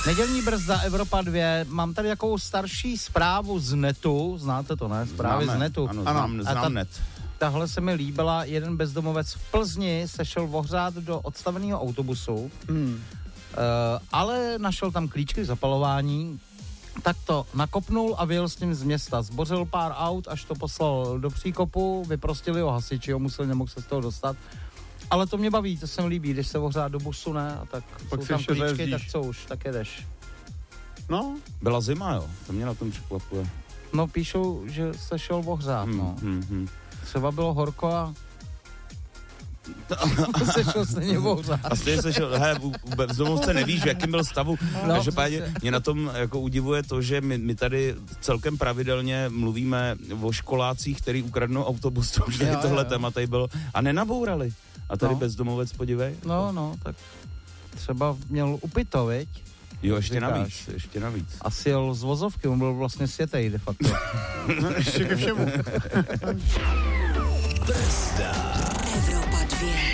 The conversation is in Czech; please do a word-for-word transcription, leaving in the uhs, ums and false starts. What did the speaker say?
Nedělní brzda Evropa dva, mám tady jakou starší zprávu z netu, znáte to, ne? Zprávy Známe, z netu. Ano, znám, A znám ta, net. Tahle se mi líbila, jeden bezdomovec v Plzni se šel ohřát do odstaveného autobusu, hmm. uh, ale našel tam klíčky k zapalování, tak to nakopnul a vyjel s tím z města. Zbořil pár aut, až to poslal do příkopu, vyprostili ho hasiči, ho musel, nemohl se z toho dostat. Ale to mě baví, to se mi líbí, když se ohřát do busu, ne? A tak Pak jsou tam klíčky, zajezdíš. tak co už, tak jedeš. No. Byla zima, jo, to mě na tom překvapuje. No píšou, že se šel ohřát, Hmm, no. hmm, hmm. Třeba bylo horko a se šel stejně ohřát. A stejně se šel, hele, v domovce nevíš, v jakým byl stavu. No, Takže páně, mě na tom jako udivuje to, že my, my tady celkem pravidelně mluvíme o školácích, který ukradnou autobus, to už tady tohle téma tady bylo, a nenabourali. A tady No. bezdomovec, podívej. No, no, tak třeba měl upito, viď? Jo, ještě Říkáš. navíc, ještě navíc. Asi jel z vozovky, on byl vlastně světej de facto. No, ještě ke všemu. Brzda. Evropa dva.